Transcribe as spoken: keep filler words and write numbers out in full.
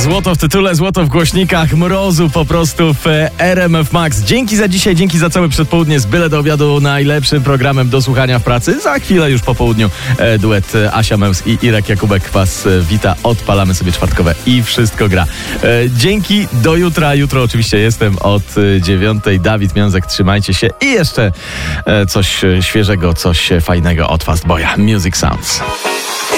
Złoto w tytule, złoto w głośnikach, mrozu po prostu w R M F Max. Dzięki za dzisiaj, dzięki za całe przedpołudnie z Byle do Obiadu, najlepszym programem do słuchania w pracy. Za chwilę już po południu e, duet Asia Meus i Irek Jakubek was e, wita. Odpalamy sobie czwartkowe i wszystko gra. E, dzięki, do jutra. Jutro oczywiście jestem od e, dziewiątej. Dawid Miązek, trzymajcie się i jeszcze e, coś świeżego, coś fajnego od Fastboya. Music Sounds.